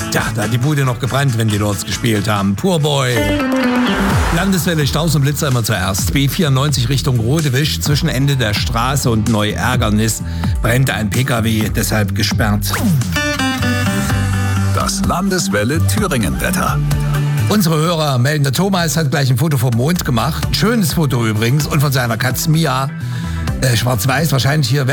Tja, da hat die Bude noch gebrannt, wenn die Lords gespielt haben. Poor Boy. Landeswelle, Staus und Blitzer immer zuerst. B94 Richtung Rodewisch. Zwischen Ende der Straße und Neuärgernis brennt ein PKW, deshalb gesperrt. Das Landeswelle Thüringen-Wetter. Unsere Hörer melden, der Thomas hat gleich ein Foto vom Mond gemacht. Ein schönes Foto übrigens. Und von seiner Katze Mia. Schwarz-Weiß, wahrscheinlich hier